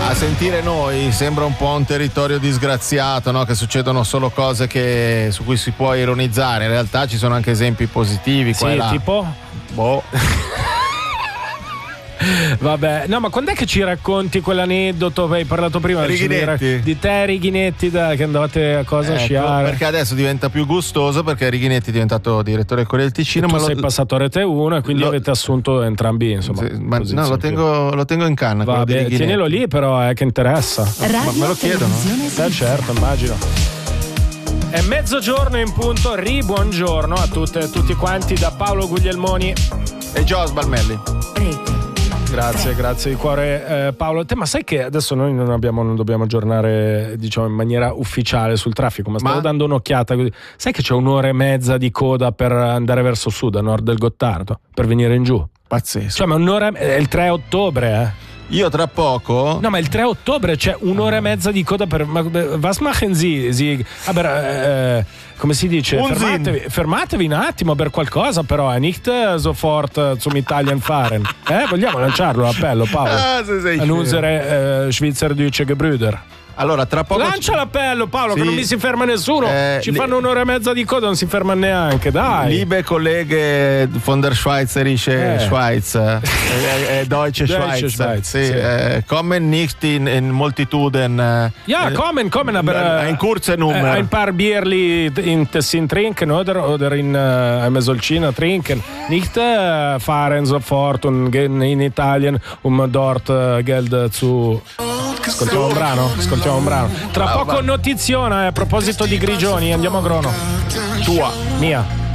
A sentire noi sembra un po' un territorio disgraziato, no? Che succedono solo cose su cui si può ironizzare. In realtà ci sono anche esempi positivi. Qua e là. Tipo? Boh. Vabbè, no, ma quando è che ci racconti quell'aneddoto? Hai parlato prima di te, Righinetti, che andavate a sciare. Perché adesso diventa più gustoso, perché Righinetti è diventato direttore del Corriere del Ticino. Tu sei passato a Rete 1 e quindi avete assunto entrambi, insomma. No, lo tengo in canna. Vabbè, tienilo lì, però, che interessa. Ma me lo chiedono? Certo, immagino. È mezzogiorno in punto. Buongiorno a tutte e tutti quanti da Paolo Guglielmoni e Gio Sbalmelli. Grazie di cuore, Paolo. Ma sai che adesso noi non dobbiamo aggiornare, diciamo, in maniera ufficiale sul traffico, ma stavo dando un'occhiata così. Sai che c'è un'ora e mezza di coda per andare verso sud, a nord del Gottardo, per venire in giù? Pazzesco. Cioè, ma è il 3 ottobre, Io tra poco. No, ma il 3 ottobre c'è un'ora e mezza di coda per. Was machen Sie? Come si dice? Fermatevi un attimo per qualcosa, però. Nicht sofort zum Italien fahren. Vogliamo lanciarlo l'appello, Paolo? An unsere schweizerdeutsche Gebrüder. Allora, tra poco. Lancia l'appello, Paolo, che non mi si ferma nessuno. Ci fanno un'ora e mezza di coda, non si ferma neanche, dai. Liebe Kollege von der Schweizerische Schweiz, Deutsche Schweiz. Sì. Kommen nicht in Multituden. Ja, kommen, aber in kurze Nummer. Ein paar Bierli in Tessin trinken, oder in Mesolcina trinken. Nicht fahren sofort und gehen in Italien, dort Geld zu. Ascoltiamo un brano. Tra poco notiziona, a proposito di Grigioni, andiamo a Grono. Tua. Mia.